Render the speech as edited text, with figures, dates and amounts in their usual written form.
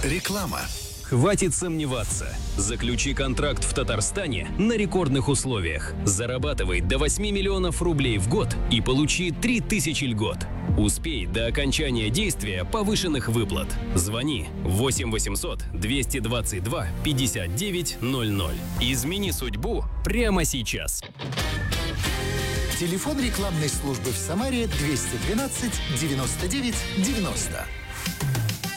Реклама. Хватит сомневаться. Заключи контракт в Татарстане на рекордных условиях. Зарабатывай до 8 миллионов рублей в год и получи 3000 льгот. Успей до окончания действия повышенных выплат. Звони 8 800 222 59 00. Измени судьбу прямо сейчас. Телефон рекламной службы в Самаре 212 99 90.